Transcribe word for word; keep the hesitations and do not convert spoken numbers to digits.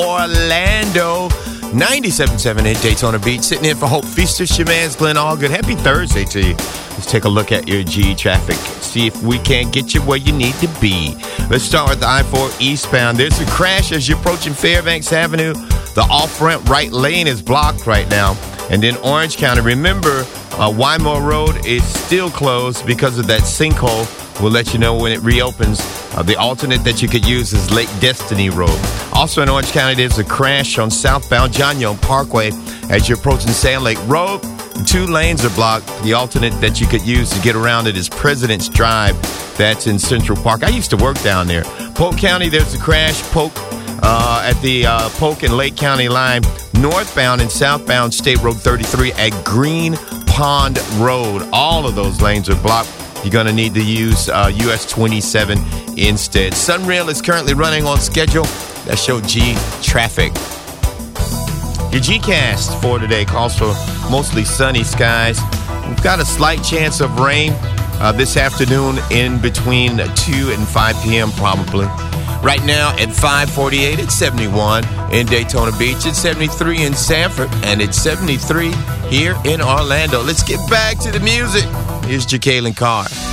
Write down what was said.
Orlando. ninety-seven point seven in Daytona Beach. Sitting in for Hope Feaster, Shaman's Glenn Allgood. Happy Thursday to you. Let's take a look at your G traffic. See if we can't get you where you need to be. Let's start with the I four eastbound. There's a crash as you're approaching Fairbanks Avenue. The off-ramp right lane is blocked right now. And then Orange County. Remember, uh, Wymore Road is still closed because of that sinkhole. We'll let you know when it reopens. Uh, the alternate that you could use is Lake Destiny Road. Also in Orange County, there's a crash on southbound John Young Parkway as you're approaching Sand Lake Road. Two lanes are blocked. The alternate that you could use to get around it is President's Drive. That's in Central Park. I used to work down there. Polk County, there's a crash. Polk uh, at the uh, Polk and Lake County line. Northbound and southbound State Road thirty-three at Green Pond Road. All of those lanes are blocked. You're going to need to use uh, U S twenty-seven instead. Sunrail is currently running on schedule. That show G traffic. Your Gcast for today calls for mostly sunny skies. We've got a slight chance of rain uh, this afternoon in between two and five p.m. probably. Right now at five forty-eight, it's seventy-one in Daytona Beach. It's seventy-three in Sanford, and it's seventy-three here in Orlando. Let's get back to the music. Here's Jacqueline Carr.